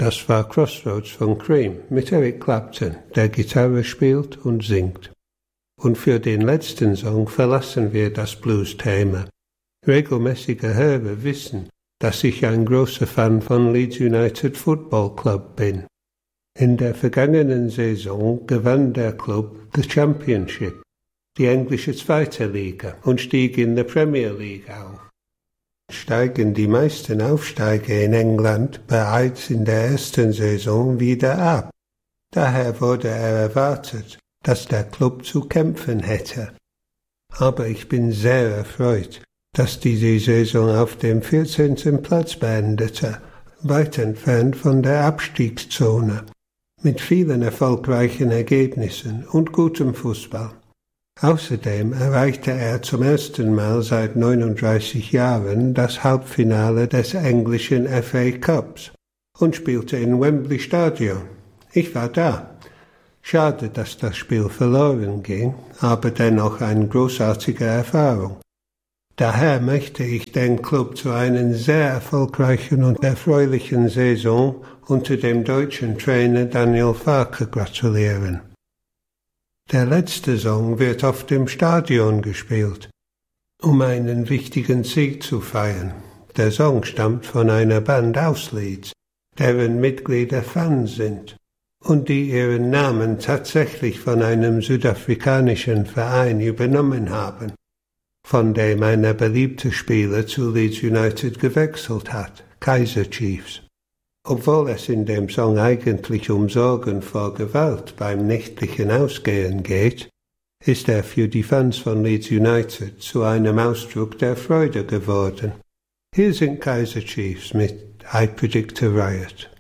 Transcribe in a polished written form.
Das war Crossroads von Cream mit Eric Clapton, der Gitarre spielt und singt. Und für den letzten Song verlassen wir das Blues-Thema. Regelmäßige Hörer wissen, dass ich ein großer Fan von Leeds United Football Club bin. In der vergangenen Saison gewann der Club the Championship, die englische zweite Liga, und stieg in der Premier League auf. Steigen die meisten Aufsteiger in England bereits in der ersten Saison wieder ab. Daher wurde erwartet, dass der Club zu kämpfen hätte. Aber ich bin sehr erfreut, dass diese Saison auf dem 14. Platz beendete, weit entfernt von der Abstiegszone, mit vielen erfolgreichen Ergebnissen und gutem Fußball. Außerdem erreichte er zum ersten Mal seit 39 Jahren das Halbfinale des englischen FA Cups und spielte in Wembley Stadion. Ich war da. Schade, dass das Spiel verloren ging, aber dennoch eine großartige Erfahrung. Daher möchte ich den Club zu einer sehr erfolgreichen und erfreulichen Saison unter dem deutschen Trainer Daniel Farke gratulieren. Der letzte Song wird auf dem Stadion gespielt, um einen wichtigen Sieg zu feiern. Der Song stammt von einer Band aus Leeds, deren Mitglieder Fans sind und die ihren Namen tatsächlich von einem südafrikanischen Verein übernommen haben, von dem ein beliebter Spieler zu Leeds United gewechselt hat, Kaiser Chiefs. Obwohl es in dem Song eigentlich um Sorgen vor Gewalt beim nächtlichen Ausgehen geht, ist er für die Fans von Leeds United zu einem Ausdruck der Freude geworden. Hier sind Kaiser Chiefs mit I Predict a Riot.